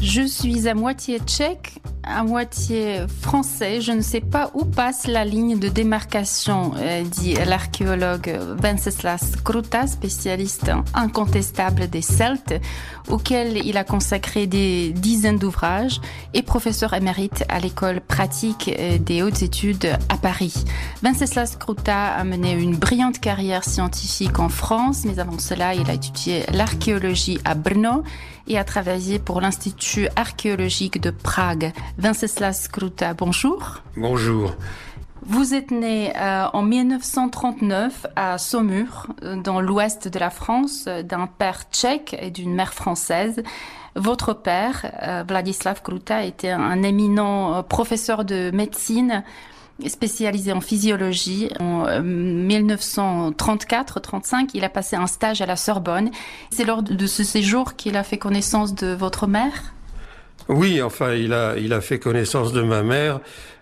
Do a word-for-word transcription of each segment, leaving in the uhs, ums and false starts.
Je suis à moitié tchèque, à moitié français. Je ne sais pas où passe la ligne de démarcation, euh, dit l'archéologue Venceslas Kruta, spécialiste incontestable des Celtes, auquel il a consacré des dizaines d'ouvrages et professeur émérite à l'école pratique des hautes études à Paris. Venceslas Kruta a mené une brillante carrière scientifique en France, mais avant cela, il a étudié l'archéologie à Brno et a travaillé pour l'Institut archéologique de Prague. Venceslas Kruta, bonjour. Bonjour. Vous êtes né euh, en dix-neuf cent trente-neuf à Saumur, dans l'ouest de la France, d'un père tchèque et d'une mère française. Votre père, euh, Vladislav Kruta, était un éminent professeur de médecine spécialisé en physiologie. En euh, dix-neuf cent trente-quatre trente-cinq, il a passé un stage à la Sorbonne. C'est lors de ce séjour qu'il a fait connaissance de votre mère ? Oui, enfin, il a, il a fait connaissance de ma mère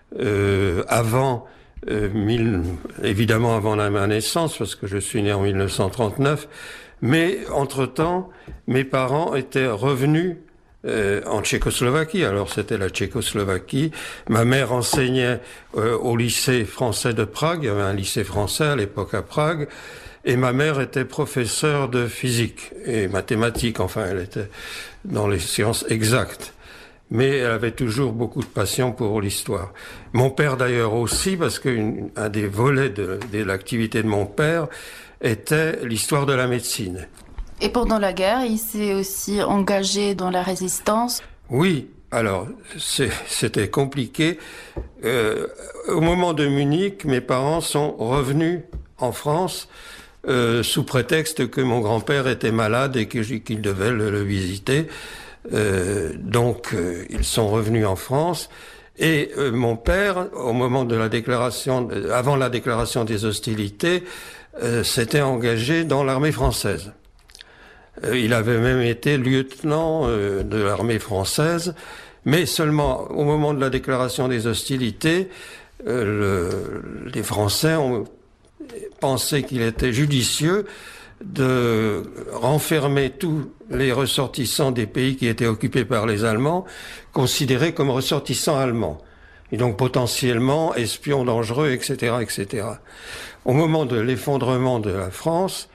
euh, avant, euh, mille, évidemment avant la, ma naissance, parce que je suis né en dix-neuf cent trente-neuf. Mais entre-temps, mes parents étaient revenus Euh, en Tchécoslovaquie. Alors c'était la Tchécoslovaquie. Ma mère enseignait euh, au lycée français de Prague. Il y avait un lycée français à l'époque à Prague. Et ma mère était professeure de physique et mathématiques. Enfin, elle était dans les sciences exactes. Mais elle avait toujours beaucoup de passion pour l'histoire. Mon père d'ailleurs aussi, parce qu'un des volets de, de l'activité de mon père était l'histoire de la médecine. Et pendant la guerre, il s'est aussi engagé dans la résistance. Oui, alors c'est, c'était compliqué. Euh, au moment de Munich, mes parents sont revenus en France euh, sous prétexte que mon grand-père était malade et que, qu'ils devaient le, le visiter. Euh, donc euh, ils sont revenus en France. Et euh, mon père, au moment de la déclaration, avant la déclaration des hostilités, euh, s'était engagé dans l'armée française. Il avait même été lieutenant de l'armée française, mais seulement au moment de la déclaration des hostilités, le, les Français ont pensé qu'il était judicieux de renfermer tous les ressortissants des pays qui étaient occupés par les Allemands, considérés comme ressortissants allemands, et donc potentiellement espions dangereux, et cetera, et cetera. Au moment de l'effondrement de la France,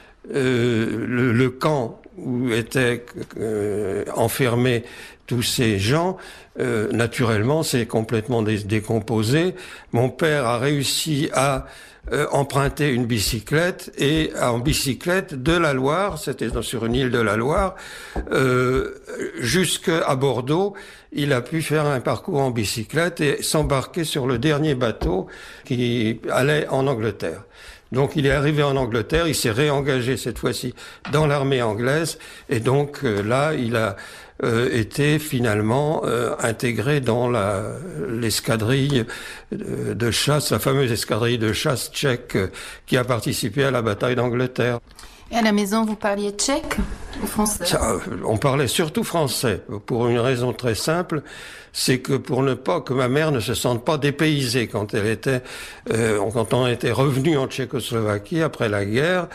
Euh, le, le camp où étaient euh, enfermés tous ces gens, euh, naturellement, s'est complètement dé- décomposé. Mon père a réussi à euh, emprunter une bicyclette et en bicyclette de la Loire, c'était sur une île de la Loire, euh, jusqu'à Bordeaux, il a pu faire un parcours en bicyclette et s'embarquer sur le dernier bateau qui allait en Angleterre. Donc il est arrivé en Angleterre, il s'est réengagé cette fois-ci dans l'armée anglaise et donc euh, là il a euh, été finalement euh, intégré dans la, l'escadrille de, de chasse, la fameuse escadrille de chasse tchèque euh, qui a participé à la bataille d'Angleterre. Et à la maison, vous parliez tchèque ou français ? Ça, on parlait surtout français, pour une raison très simple, c'est que pour ne pas que ma mère ne se sente pas dépaysée quand elle était, euh, quand on était revenu en Tchécoslovaquie après la guerre,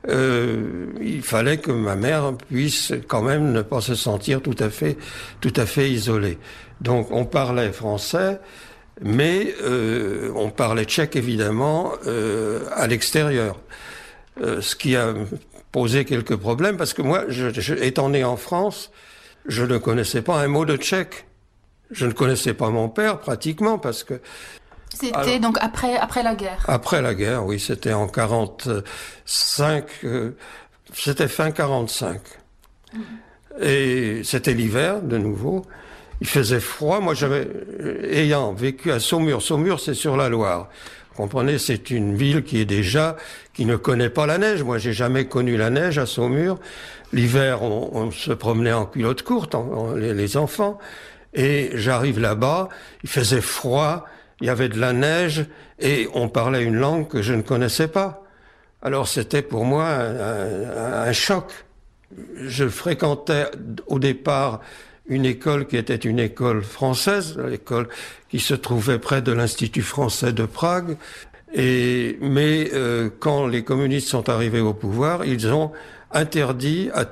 euh, il fallait que ma mère puisse quand même ne pas se sentir tout à fait, tout à fait isolée. Donc on parlait français, mais euh, on parlait tchèque évidemment euh, à l'extérieur. Euh, ce qui a posé quelques problèmes, parce que moi, je, je, étant né en France, je ne connaissais pas un mot de tchèque. Je ne connaissais pas mon père, pratiquement, parce que... C'était alors, donc après, après la guerre ? Après la guerre, oui, c'était en quarante-cinq, euh, c'était fin quarante-cinq. Mmh. Et c'était l'hiver, de nouveau. Il faisait froid. Moi, j'avais, ayant vécu à Saumur, Saumur, c'est sur la Loire. Vous comprenez, c'est une ville qui est déjà, qui ne connaît pas la neige. Moi, j'ai jamais connu la neige à Saumur. L'hiver, on, on se promenait en culotte courte, en, en, les, les enfants. Et j'arrive là-bas, il faisait froid, il y avait de la neige, et on parlait une langue que je ne connaissais pas. Alors c'était pour moi un, un, un choc. Je fréquentais au départ une école qui était une école française, l'école qui se trouvait près de l'Institut français de Prague. Et, mais euh, quand les communistes sont arrivés au pouvoir, ils ont interdit à